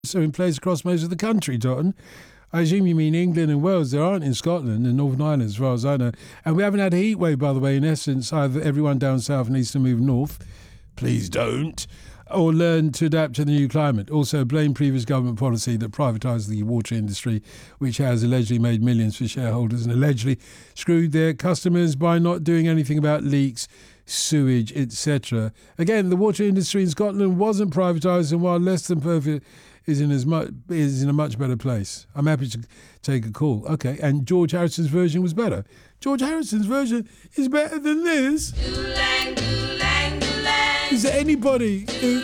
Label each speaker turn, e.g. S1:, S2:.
S1: are in place across most of the country, Totten. I assume you mean England and Wales. There aren't in Scotland and Northern Ireland, as far as I know. And we haven't had a heat wave, by the way. In essence, either everyone down south needs to move north. Please don't. Or learn to adapt to the new climate. Also, blame previous government policy that privatised the water industry, which has allegedly made millions for shareholders and allegedly screwed their customers by not doing anything about leaks, sewage, etc. Again, the water industry in Scotland wasn't privatised, and while less than perfect, is in a much better place. I'm happy to take a call. Okay, and George Harrison's version was better. George Harrison's version is better than this. Is there anybody who